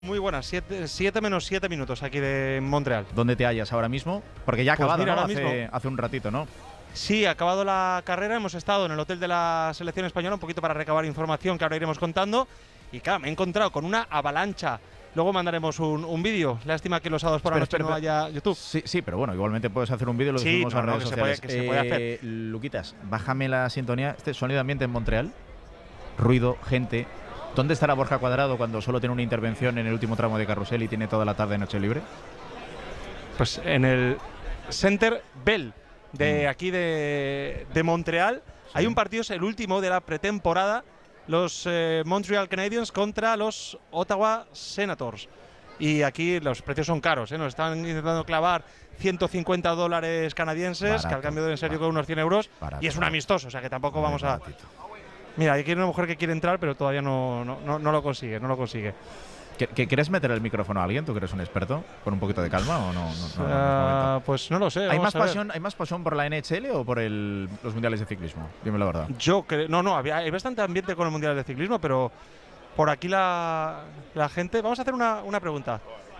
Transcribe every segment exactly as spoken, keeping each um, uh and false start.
Muy buenas, siete, siete menos siete minutos aquí de Montreal. ¿Dónde te hallas ahora mismo? Porque ya ha Pues acabado, mira, ¿no? ahora Hace, mismo. hace un ratito, ¿no? Sí, ha acabado la carrera, hemos estado en el hotel de la selección española un poquito para recabar información que ahora iremos contando. Y claro, me he encontrado con una avalancha. Luego mandaremos un, un vídeo. Lástima que los sábados por la noche Espera, no espera. haya YouTube. Sí, sí, pero bueno, igualmente puedes hacer un vídeo y lo Sí, subimos no, a no, redes que se puede- sociales. que se puede hacer. Eh, Luquitas, bájame la sintonía. Este sonido de ambiente en Montreal. Ruido, gente. ¿Dónde estará Borja Cuadrado cuando solo tiene una intervención en el último tramo de carrusel y tiene toda la tarde noche libre? Pues en el Center Bell de aquí de, de Montreal. Sí. Hay un partido, es el último de la pretemporada. Los eh, Montreal Canadiens contra los Ottawa Senators. Y aquí los precios son caros, ¿eh? Nos están intentando clavar ciento cincuenta dólares canadienses, Barato, que al cambio deben ser yo barato, creo unos cien euros. barato, y es un barato. amistoso, o sea que tampoco Muy vamos a… baratito. Mira, aquí hay una mujer que quiere entrar, pero todavía no, no, no, no lo consigue, no lo consigue. ¿Qué- qué- ¿Quieres meter el micrófono a alguien? ¿Tú que eres un experto? ¿Con un poquito de calma o no? no, no, no, no es Ah, momento? pues no lo sé. ¿Hay vamos más, a ver. pasión, ¿Hay más pasión por la N H L o por el- los mundiales de ciclismo? Dime la verdad. Yo creo… No, no, había, hay bastante ambiente con el Mundial de Ciclismo, pero por aquí la, la gente… Vamos a hacer una, una pregunta.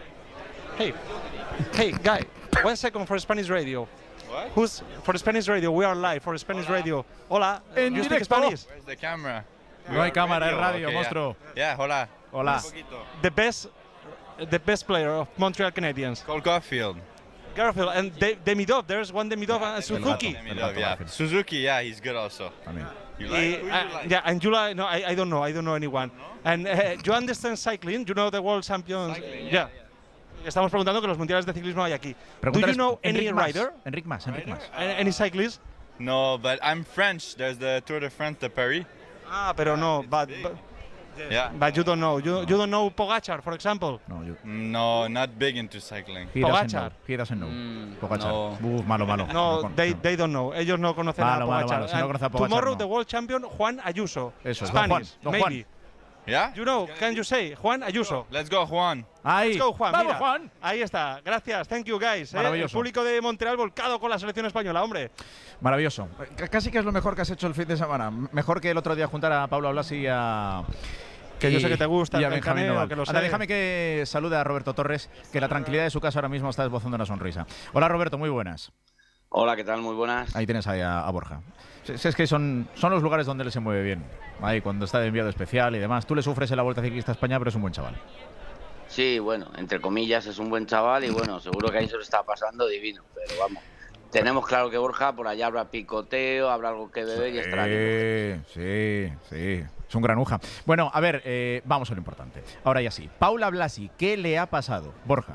Hey, hey, guy, one second for Spanish radio. What? Who's for Spanish radio? We are live for Spanish Hola. radio. Hola, En you speak directo. Spanish? Where's the camera? No hay cámara, es radio, Okay, monstruo. Yeah, yeah, hola. Hola. Un poquito. The best, the best player of Montreal Canadiens. Cole Caulfield. Garfield and De- Demidov. There's one Demidov and Demidov. Suzuki. Demidov, yeah. Garfield. Suzuki, yeah, he's good also. También. You Y, like? Who you uh, like? yeah, and you like? No, I, I don't know. I don't know anyone. And uh, you understand cycling? You know the world champions? Cycling, yeah. yeah, Estamos preguntando que los mundiales de ciclismo hay aquí. Do Pregúntales, you know any Enric Mas. rider? Enric Mas, Enric Mas. A- Any cyclist? No, but I'm French. There's the Tour de France de Paris. Ah, pero no. But, but, Yeah. but you don't know. You, you don't know Pogacar, for example. No, yo. No, not big into cycling. He doesn't Pogacar. know. He doesn't know. Mm, Pogacar. no. Uf, malo, malo. No, con- they, no. they don't know. Ellos no conocen Malo, a malo, Pogacar. malo. Si no And conoce a Pogacar, tomorrow no. the world champion Juan Ayuso. Eso, don Juan, Spanish, don Juan. maybe. Yeah? You know, can you say Juan Ayuso? Let's go, Juan. Ahí. Let's go, Juan. Vamos, mira. Juan. Ahí está. Gracias. Thank you, guys. ¿eh? El Maravilloso. público de Montreal volcado con la selección española, hombre. Maravilloso. C- Casi que es lo mejor que has hecho el fin de semana. M- Mejor que el otro día juntar a Pablo Blasi y a. Que yo sé que te gusta y a el Benjamín caneo, Noval. que lo Anda, sé. déjame que salude a Roberto Torres, que la tranquilidad de su casa ahora mismo está esbozando una sonrisa. Hola, Roberto, muy buenas. Hola, ¿qué tal? Muy buenas. Ahí tienes ahí a, a Borja. Si, si es que son, son los lugares donde él se mueve bien. Ahí, cuando está de enviado especial y demás. Tú le sufres en la Vuelta Ciclista a España, pero es un buen chaval. Sí, bueno, entre comillas es un buen chaval y bueno, seguro que ahí se lo está pasando divino, pero vamos. Tenemos claro que Borja por allá habrá picoteo, habrá algo que beber y estará bien. Sí, sí, sí. Es un granuja. Bueno, a ver, eh, vamos a lo importante. Ahora ya sí. Paula Blasi, ¿qué le ha pasado? Borja.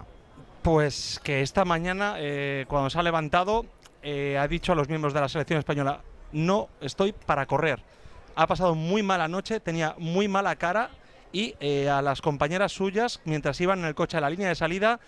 Pues que esta mañana, eh, cuando se ha levantado, eh, ha dicho a los miembros de la selección española: no estoy para correr. Ha pasado muy mala noche, tenía muy mala cara y eh, a las compañeras suyas, mientras iban en el coche a la línea de salida,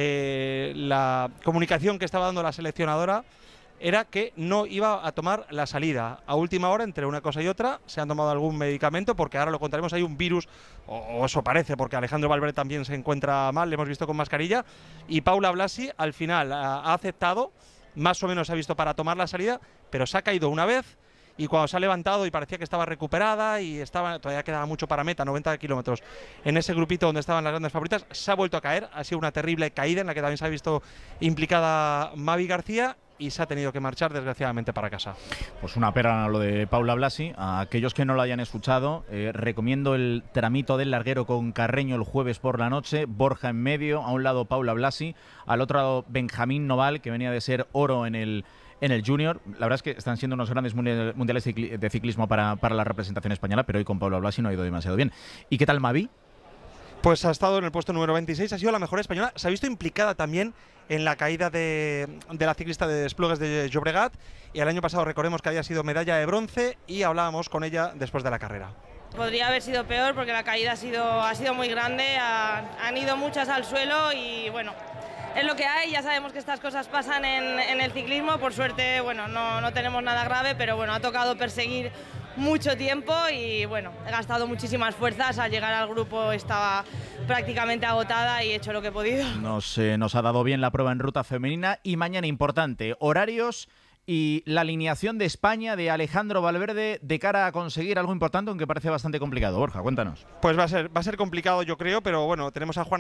eh, la comunicación que estaba dando la seleccionadora era que no iba a tomar la salida. A última hora, entre una cosa y otra, se han tomado algún medicamento, porque ahora lo contaremos, hay un virus, o, o eso parece, porque Alejandro Valverde también se encuentra mal, le hemos visto con mascarilla, y Paula Blasi al final ha, ha aceptado, más o menos ha visto para tomar la salida, pero se ha caído una vez, y cuando se ha levantado y parecía que estaba recuperada y estaba todavía quedaba mucho para meta, noventa kilómetros, en ese grupito donde estaban las grandes favoritas, se ha vuelto a caer, ha sido una terrible caída en la que también se ha visto implicada Mavi García, y se ha tenido que marchar desgraciadamente para casa. Pues una pena lo de Paula Blasi. A aquellos que no lo hayan escuchado, eh, recomiendo el tramito del larguero con Carreño el jueves por la noche, Borja en medio, a un lado Paula Blasi, al otro lado Benjamín Noval, que venía de ser oro en el en el Junior. La verdad es que están siendo unos grandes mundial- mundiales cicli- de ciclismo para, para la representación española, pero hoy con Paula Blasi no ha ido demasiado bien. ¿Y qué tal Mavi? Pues ha estado en el puesto número veintiséis, ha sido la mejor española, se ha visto implicada también en la caída de, de la ciclista de Desplugues de Llobregat, y el año pasado recordemos que había sido medalla de bronce y hablábamos con ella después de la carrera. Podría haber sido peor porque la caída ha sido, ha sido muy grande, ha- han ido muchas al suelo y bueno, es lo que hay, ya sabemos que estas cosas pasan en, en el ciclismo, por suerte bueno, no, no tenemos nada grave, pero bueno, ha tocado perseguir mucho tiempo y bueno, he gastado muchísimas fuerzas, al llegar al grupo estaba prácticamente agotada y he hecho lo que he podido. Nos, eh, nos ha dado bien la prueba en ruta femenina y mañana importante, horarios y la alineación de España, de Alejandro Valverde, de cara a conseguir algo importante, aunque parece bastante complicado. Borja, cuéntanos. Pues va a ser, va a ser complicado, yo creo, pero bueno, tenemos a Juan